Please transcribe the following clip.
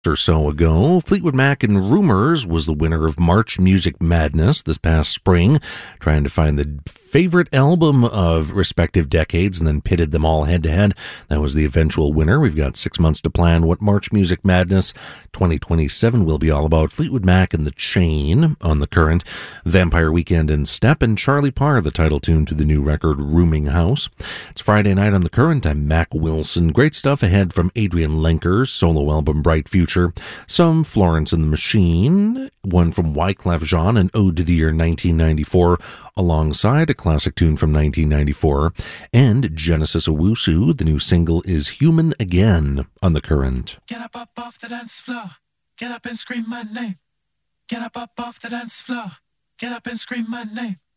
or so ago. Fleetwood Mac and Rumors was the winner of March Music Madness this past spring, trying to find the favorite album of respective decades and then pitted them all head to head. That was the eventual winner. We've got 6 months to plan what March Music Madness 2027 will be all about. Fleetwood Mac and The Chain on The Current, Vampire Weekend and Step, and Charlie Parr, the title tune to the new record Rooming House. It's Friday night on The Current. I'm Mac Wilson. Great stuff ahead from Adrian Lenker's solo album Bright Future, some Florence and the Machine, one from Wyclef Jean, an ode to the year 1994, alongside a classic tune from 1994, and Genesis Owusu. The new single is Human Again on The Current. Get up off the dance floor. Get up and scream my name. Get up off the dance floor. Get up and scream my name.